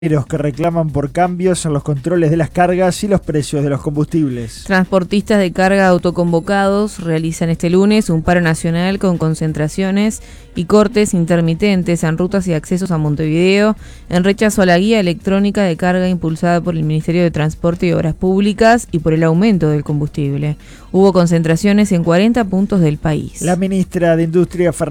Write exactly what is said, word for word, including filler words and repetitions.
que reclaman por cambios en los controles de las cargas y los precios de los combustibles. Transportistas de carga autoconvocados realizan este lunes un paro nacional con concentraciones y cortes intermitentes en rutas y accesos a Montevideo en rechazo a la guía electrónica de carga impulsada por el Ministerio de Transporte y Obras Públicas y por el aumento del combustible. Hubo concentraciones en cuarenta puntos del país. La ministra de Industria, Fernanda